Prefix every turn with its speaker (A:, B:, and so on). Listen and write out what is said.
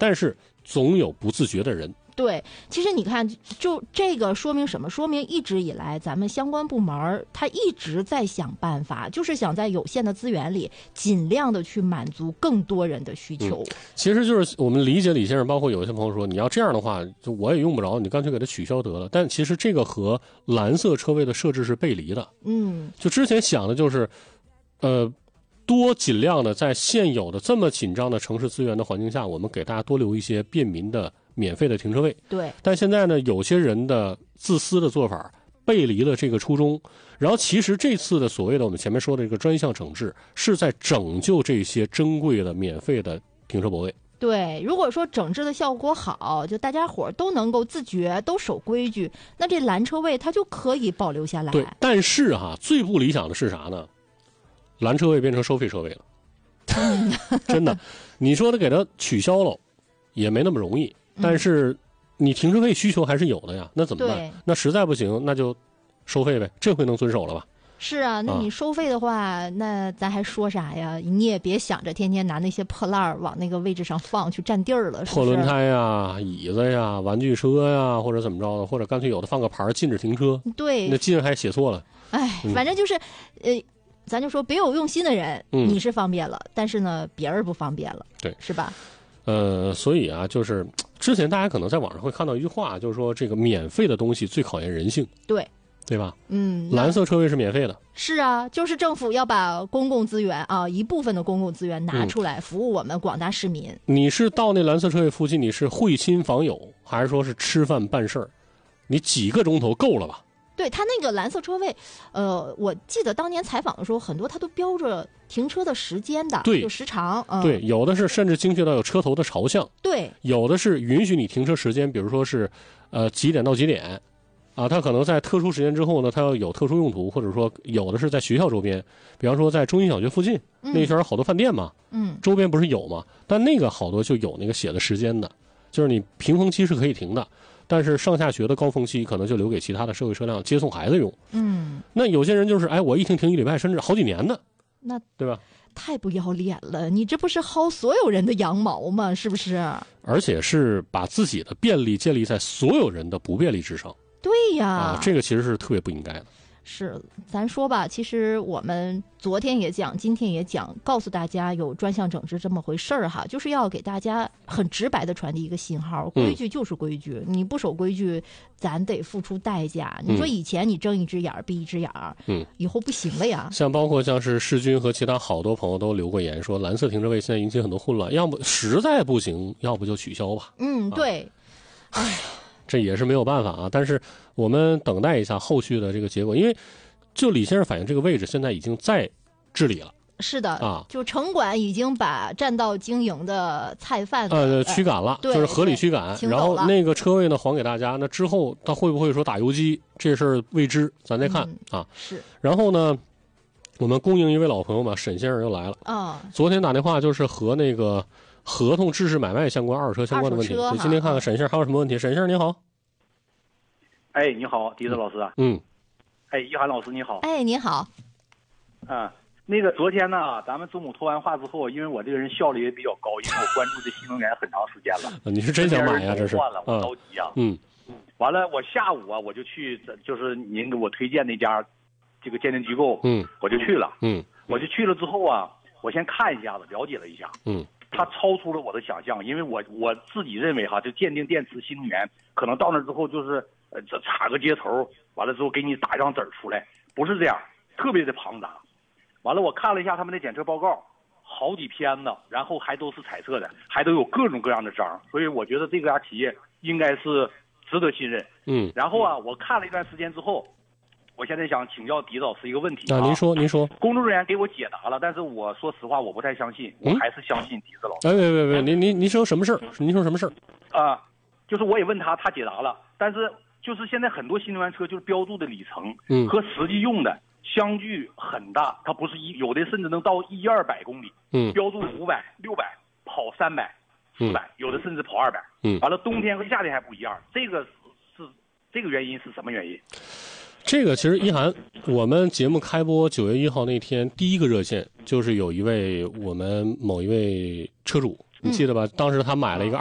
A: 但是总有不自觉的人。
B: 对，其实你看，就这个说明什么？说明一直以来咱们相关部门他一直在想办法，就是想在有限的资源里尽量的去满足更多人的需求。
A: 其实就是我们理解李先生，包括有些朋友说，你要这样的话，就我也用不着，你干脆给它取消得了。但其实这个和蓝色车位的设置是背离的。就之前想的就是，多尽量的在现有的这么紧张的城市资源的环境下，我们给大家多留一些便民的免费的停车位。
B: 对。
A: 但现在呢，有些人的自私的做法背离了这个初衷，然后其实这次的所谓的我们前面说的这个专项整治，是在拯救这些珍贵的免费的停车泊位。
B: 对，如果说整治的效果好，就大家伙都能够自觉，都守规矩，那这蓝车位它就可以保留下来。
A: 对，但是最不理想的是啥呢？蓝车位变成收费车位了。真的，你说的给它取消了也没那么容易，但是你停车位需求还是有的呀，那怎么办？那实在不行那就收费呗，这回能遵守了吧？
B: 是啊，那你收费的话，那咱还说啥呀？你也别想着天天拿那些破烂往那个位置上放去占地儿了，是不是？
A: 破轮胎呀、椅子呀、玩具车呀，或者怎么着的，或者干脆有的放个牌禁止停车。
B: 对，
A: 那禁还写错了。
B: 反正就是咱就说别有用心的人，你是方便了，但是呢别人不方便了，
A: 对，
B: 是吧？
A: 所以就是之前大家可能在网上会看到一句话，就是说这个免费的东西最考验人性。对吧？蓝色车位是免费的。
B: 是啊，就是政府要把公共资源一部分的公共资源拿出来服务我们广大市民。
A: 你是到那蓝色车位附近，你是会亲访友，还是说是吃饭办事儿？你几个钟头够了吧？
B: 对，他那个蓝色车位，我记得当年采访的时候，很多他都标着停车的时间的，
A: 对，
B: 有时长。
A: 对，有的是甚至精确到有车头的朝向。
B: 对，有
A: 的是允许你停车时间，比如说是几点到几点。它可能在特殊时间之后呢，它要有特殊用途，或者说有的是在学校周边，比方说在中心小学附近，那一圈好多饭店嘛，周边不是有吗？但那个好多就有那个写的时间的，就是你平峰期是可以停的，但是上下学的高峰期可能就留给其他的社会车辆接送孩子用。那有些人就是我一停1礼拜，甚至好几年的，
B: 那
A: 对吧？
B: 太不要脸了，你这不是薅所有人的羊毛吗？是不是？
A: 而且是把自己的便利建立在所有人的不便利之上。
B: 对呀，
A: 这个其实是特别不应该的。
B: 是，咱说吧，其实我们昨天也讲，今天也讲，告诉大家有专项整治这么回事儿哈，就是要给大家很直白的传递一个信号，规矩就是规矩，你不守规矩，咱得付出代价。你说以前你睁一只眼闭一只眼以后不行了呀。
A: 包括像是世军和其他好多朋友都留过言说，蓝色停车位现在引起很多混乱，要不实在不行，要不就取消吧。
B: 对，
A: 这也是没有办法啊，但是我们等待一下后续的这个结果，因为就李先生反映，这个位置现在已经在治理了。
B: 是的就城管已经把占道经营的菜贩
A: 驱赶了，就是合理驱赶，然后那个车位呢还给大家。那之后他会不会说打游击，这事儿未知，咱再看
B: 是。
A: 然后呢，我们公营一位老朋友嘛，沈先生又来了昨天打电话就是和那个合同制式买卖相关、二手车相关的问题。所以今天看看沈先生还有什么问题。沈先生您好。
C: 你好，迪子老师啊。一涵老师你好。
B: 你好。
C: 那个昨天呢，咱们中午通完话之后，因为我这个人效率也比较高，因为我关注这新能源很长时间了。
A: 你是真想买呀？这是。
C: 换了，我着急呀。完了，我下午我就去，就是您给我推荐那家这个鉴定机构，我就去了。我就去了之后我先看一下子，了解了一下。它超出了我的想象，因为我自己认为就鉴定电池新能源，可能到那之后就是这插个接头，完了之后给你打一张纸出来，不是这样，特别的庞杂。完了，我看了一下他们的检测报告，好几篇呢，然后还都是彩色的，还都有各种各样的章，所以我觉得这家企业应该是值得信任。然后我看了一段时间之后，我现在想请教狄老师一个问题
A: 您说。
C: 工作人员给我解答了，但是我说实话，我不太相信，我还是相信狄子老师。
A: 别，您说什么事儿？您说什么事儿？
C: 就是我也问他解答了，但是就是现在很多新能源车就是标注的里程和实际用的相距很大，它不是有的甚至能到100-200公里，标注500、600，跑300、400，有的甚至跑200。完了，冬天和夏天还不一样，这个原因是什么原因？
A: 这个其实一涵，我们节目开播9月1号那天第一个热线就是有一位我们某一位车主，你记得吧？当时他买了一个